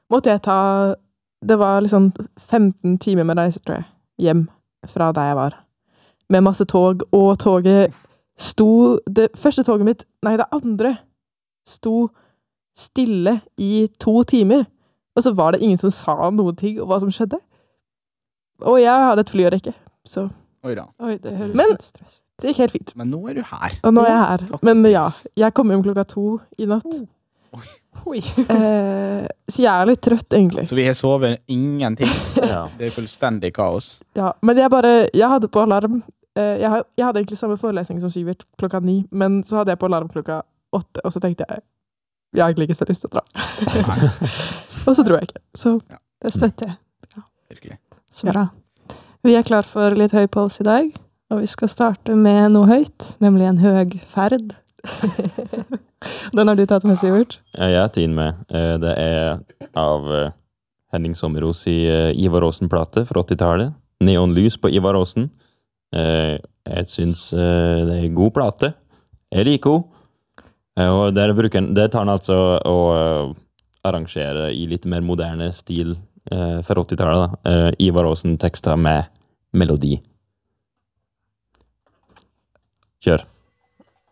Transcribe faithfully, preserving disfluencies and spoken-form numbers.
måtte jeg ta, det var liksom femten timer med reise, tror jeg, hjem fra der jeg var. Med masse tog, og toget sto, det første toget mitt, nei, det andre, sto stille i to timer. Og så var det ingen som sa noen ting om hva som skjedde. Og jeg hadde et fly å rekke, så... Oi da. Oi, det høres Men litt stress. det gikk helt fint. Men nå er du her. Og nå er jeg her. Takk, Men ja, Nils. jeg kom hjem klokka to i natt. Oi. Eh, så jeg er litt trøtt, egentlig. Så vi har sovet ingenting. Ja. Det er fullstendig kaos. Ja, men jeg bare, jeg hadde på alarm. Eh, jeg, had- jeg hadde egentlig samme forelesning som Sivert klokka ni, men så hadde jeg på alarm klokka åtte, og så tenkte jeg, jeg har egentlig ikke så lyst til å dra. Og så dro jeg ikke. Så Det støtter jeg. Virkelig. Så bra. Vi er klar for litt høy puls i dag, og vi skal starte med noe høyt, nemlig en høg ferd. Den har du tatt med, Sivert. Ja, jeg har tid med. Eh, Det er av eh, Henning Sommeros i eh, Ivar Aasen-plate fra åttitallet. Neonlys på Ivar Aasen. Eh, Jeg synes eh, det er en god plate. Jeg liker henne. Eh, Og der bruker den, det tar han altså å eh, arrangere i litt mer moderne stil eh, fra åttitallet. da. Eh, Ivar Aasen tekster med melodi. Kjør.